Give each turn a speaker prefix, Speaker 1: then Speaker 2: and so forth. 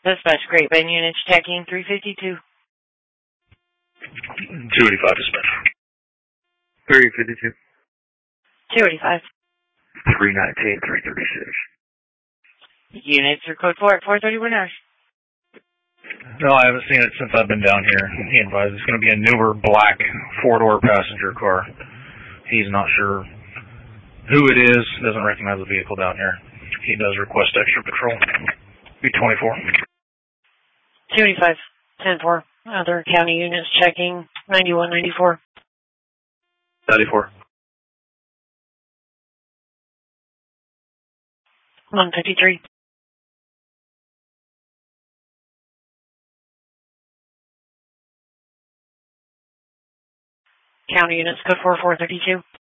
Speaker 1: Dispatch Grapevine units checking 352.
Speaker 2: 285 dispatch.
Speaker 3: 352.
Speaker 1: 285.
Speaker 3: 319, 336.
Speaker 1: Units are code 4 at 431 hours.
Speaker 2: No, I haven't seen it since I've been down here. He advised it's going to be a newer black four-door passenger car. He's not sure who it is, doesn't recognize the vehicle down here. He does request extra patrol. Be 24.
Speaker 1: 285. 10-4. Other county units checking 9194.
Speaker 2: 94.
Speaker 1: 153. County units code 4 432.